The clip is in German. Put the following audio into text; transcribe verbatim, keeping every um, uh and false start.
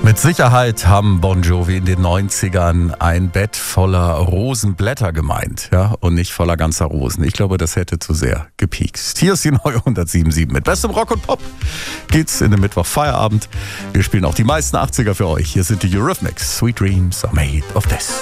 Mit Sicherheit haben Bon Jovi in den neunzigern ein Bett voller Rosenblätter gemeint, ja, und nicht voller ganzer Rosen. Ich glaube, das hätte zu sehr gepiekst. Hier ist die neue hundertsieben Komma sieben. Mit bestem Rock und Pop geht's in den Mittwoch Feierabend. Wir spielen auch die meisten achtziger für euch. Hier sind die Eurythmics. Sweet Dreams are made of this.